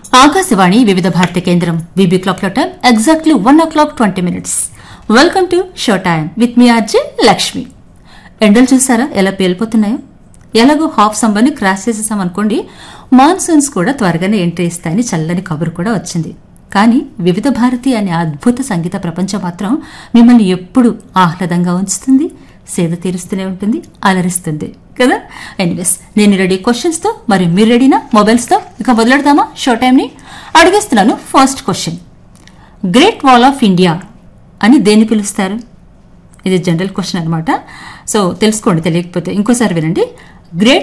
ఆకాశవాణి వివిధ భారతి కేంద్రం BB clock లో time exactly 1:20 welcome to show time with me RJ Lakshmi. ఎండలు చూసారా ఎలా పేలిపోతున్నాయో? ఎలాగో హాఫ్ సమ్మర్ని క్రాస్ చేసేసాం అనుకోండి, మాన్సూన్స్ కూడా త్వరగానే ఎంట్రీ ఇస్తాయని చల్లని కబురు కూడా వచ్చింది. కానీ వివిధ భారతి అనే అద్భుత సంగీత ప్రపంచం మాత్రం మిమ్మల్ని ఎప్పుడు ఆహ్లాదంగా ఉంచుతుంది, సేద తీరుస్తూనే ఉంటుంది, అలరిస్తుంది కదా. ఎనీవేస్, నేను రెడీ క్వశ్చన్స్తో, మరి మీరు రెడీనా మొబైల్స్తో? ఇక మొదలెడతామా షో టైంని? అడిగేస్తున్నాను first question. Great wall of India అని దేన్ని పిలుస్తారు? ఇది జనరల్ క్వశ్చన్ అనమాట. సో తెలుసుకోండి, తెలియకపోతే ఇంకోసారి వినండి. గ్రేట్